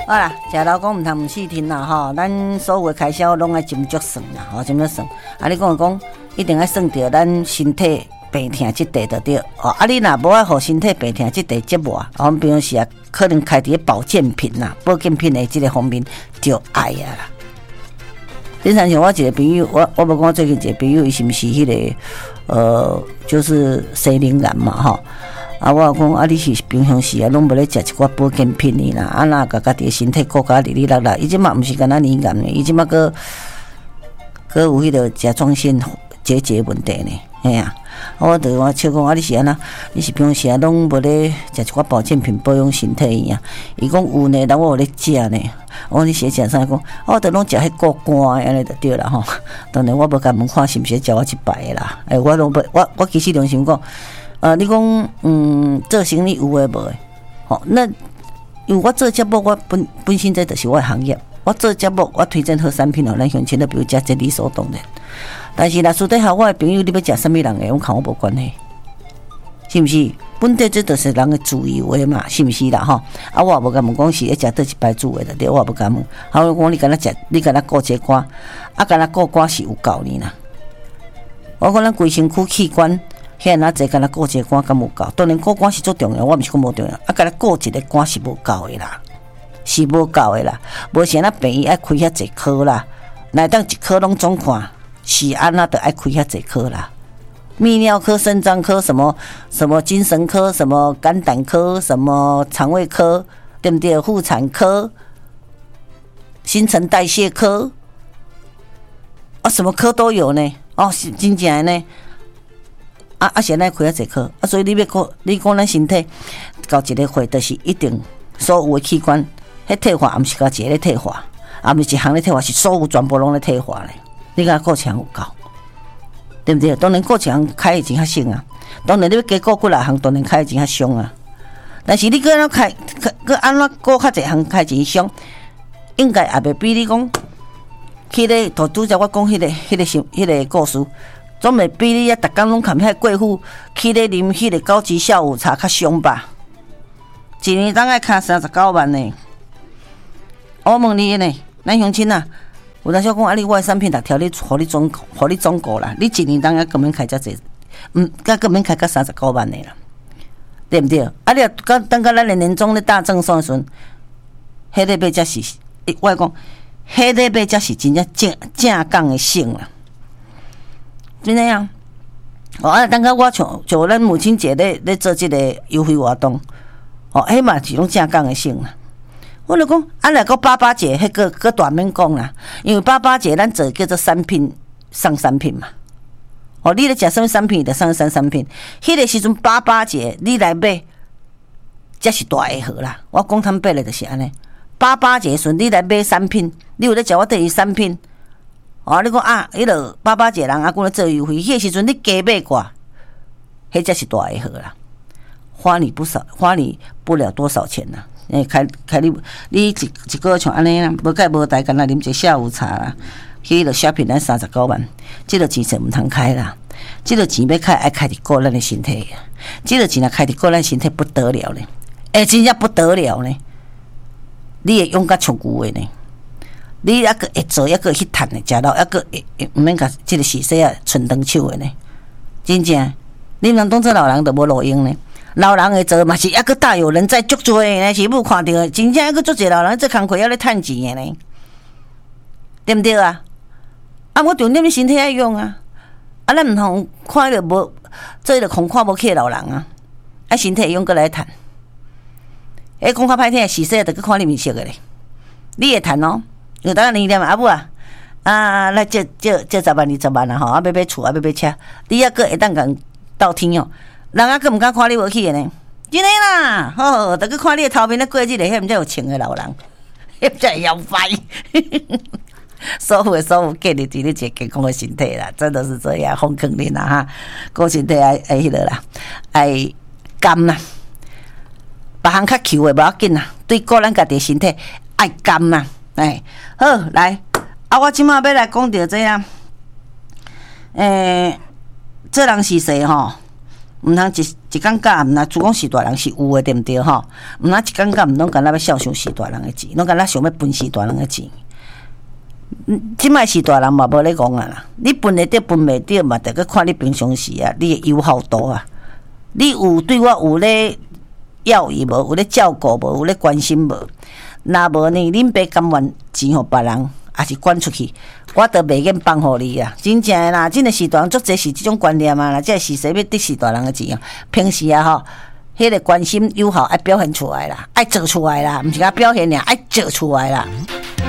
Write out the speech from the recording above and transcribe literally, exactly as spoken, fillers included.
好啦，食老公毋通毋细听啦吼，咱所有的开销拢爱斟酌算啦，吼，斟酌算。啊，你讲讲，一定要算着咱身体病痛即块就对。哦，啊，你若无爱互身体病痛即块折磨，啊，我们平常时啊，可能开伫保健品啦、保健品的即个方面就爱啊啦。经常像我一个朋友，我我无讲我最近一个朋友，伊是毋是迄、那个呃，就是生灵癌嘛吼。啊，我讲啊，你是平常时啊，拢无咧食一寡保健品呢啦，啊那甲家己身体顾甲哩哩啦啦，伊即马毋是干那敏感呢，伊即马个个有迄个甲状腺结节问题呢，嘿啊，我就我笑讲啊，你是安那？你是平常时啊，拢无咧食一寡保健品保养身体呀？伊讲有呢，但我有咧食呢。我讲你是食啥？讲我着拢食迄过干安尼就对啦吼。当然我无甲问看是毋是食我一摆啦，诶、欸，我拢无，我我其实良心讲。呃，你讲，嗯，做生意有诶无诶？吼，那因为我做节目，我本本身这就是我诶行业。我做节目，我推荐好产品哦，咱乡亲都比如食这理所当然。但是若私底下我诶朋友，你要食什么人诶，我看我无关系，是毋是？本地这都是人诶自由诶嘛，是毋是啦？吼，啊，我也无甲问讲是要食倒一摆煮诶的，对，我也无甲问。啊，我讲你敢若食，你敢若顾这肝，啊，敢若顾肝是有够呢啦。我讲咱规身躯器官。遐那济，敢若顾一个肝敢无够？当然顾肝是最重要，我毋是讲无重要。啊，敢若顾一个肝是无够的啦，是无够的啦。无像咱病院爱开遐济科啦，乃当一科拢总看，是安那得爱开遐济科啦。泌尿科、肾脏科、什么什么精神科、什么肝胆科、什么肠胃科，对不对？妇产科、新陈代谢科，啊，什么科都有呢。哦，是真正的呢。啊啊！现在开啊济科啊，所以你要讲，你讲咱身体到一个会，就是一定所有的器官，迄退化，毋是甲一个咧退化，啊，毋是一项咧退化，是所有全部拢咧退化咧。你讲顾一项有够，对不对？当然顾一项开的钱较省啊，当然你要加顾几六项，当然开的钱较凶啊。但是你搁安怎开，搁安怎顾较济项开钱凶，应该也袂比你讲，迄个头拄则我讲迄个、迄个、迄个故事。总袂比你啊，逐工拢看遐贵妇去咧啉迄个高级下午茶较凶吧？一年当爱卡三十九万呢。我问你呢，咱乡亲啊，有当时讲啊，你我的产品逐条你互你总互你总过啦，你一年当爱根本开遮济，嗯，甲根本开到三十九万的啦，对不对？啊，你啊，等等到咱的年终咧大正算算，迄个买才是，我讲，迄个买才是真正正正港的省啦。就那样，哦，啊，等下我像像咱母亲节咧咧做即个优惠活动，哦，迄嘛是拢正港的省啦。我就讲，啊，来个八八节，迄个个大免讲啦，因为八八节咱做叫做产品上产品嘛。哦，你咧食什么产品，就上上产品。迄个时阵八八节，你来买，才是大会好啦。我讲坦白咧，就是安尼。八八节时阵，你来买产品，你有咧食我第一产品。哦，你讲啊，迄落八八一个人啊，讲咧做优惠，迄个时阵你加买寡，迄才是大会好啦，花你不少，花你不了多少钱呐、啊。诶，开开你你一一个像安尼啦，无解无代，干那啉一下午茶啦，迄落 shopping 咱三十九万，即落钱就毋通开啦，即落钱要开爱开伫顾咱的身体，即落钱若开伫顾咱身体不得了咧，诶，真正不得了咧，你会用甲足久的呢。你还个会做，还个去趁的，食到还个会毋免甲即个洗洗啊，剩长手的呢。真正，你若当做老人就无路用呢。老人会做嘛是还个大有人在足多的呢，是无看到真正还个足侪老人做工课还咧趁钱的呢，对毋对啊？啊，我重点身体爱用啊，啊，咱毋通看着无，做着空看无起老人啊，啊，身体会用过来趁。诶，讲较歹听，洗洗就去看你面色的咧，你会趁哦。有当年念阿母啊，啊，来借借借十万二十万啊吼，啊要买厝啊要买车，你还阁会当共斗天哦，人啊阁毋敢看你无去的呢，真诶啦，吼，得去看你的头面咧过日个，迄毋才有情的老人，迄才会摇摆，所有的所有建立伫你一个健康的身体啦，真的是这样，风坑恁啦哈，个身体爱爱迄个啦，爱甘啦，别项较求的无要紧啦，对个咱家己身体爱甘啦。哎，好来，啊，我即马要来讲到这样，诶、欸，这人是谁吼？ 毋通一一感觉，毋通主讲是大人是有诶，对毋对吼？毋通一感觉毋拢干那要孝顺是大人诶钱，拢干那想要分是大人诶钱。即摆是大人嘛，无咧讲啊啦。你分会着分袂着嘛，得去看你平常时啊，你诶友好度啊。你有对我有咧要伊无？有咧照顾无？有咧关心无？若无呢，恁爸甘愿钱互别人，也是捐出去，我都袂愿放互你啊！真正诶啦，真诶是大人足侪是即种观念啊啦，即个是说要得是大人诶钱啊。平时啊吼，迄、那个关心友好爱表现出来啦，爱做出来啦，毋是甲表现尔，爱做出来啦。